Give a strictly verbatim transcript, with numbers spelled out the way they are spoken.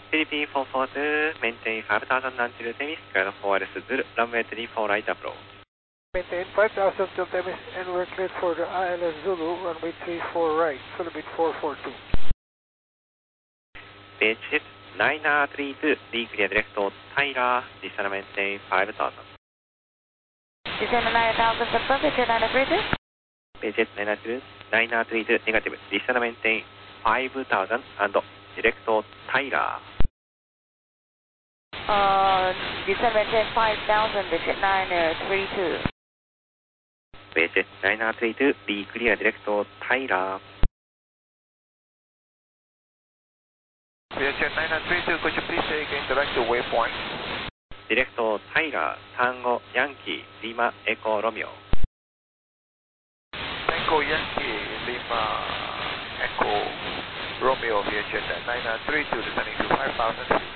Philippine four four two, maintain five thousand until Temis, clear for S Zulu, runway three four right approach. Maintain five thousand till Temis and we're cleared for the I L S Zulu, runway three four right, Philippine four four two. Pitch nine three two, D clear direct to Tyler, descend maintain five thousand. Descend nine thousand, confirm, pitch nine three two. Pitch nine three two, negative, descend maintain five thousand and direct to Tyler. Uh, descend maintain five thousand, pitch nine three two. Pitch nine three two, D clear direct to Tyler. Pitch nine three two, could you please take indirect to waypoint? Direct to Tyler, Tango Yankee, Lima Echo Romeo. Tango Yankee, Lima Echo Romeo, V H nine three two, descending to five thousand.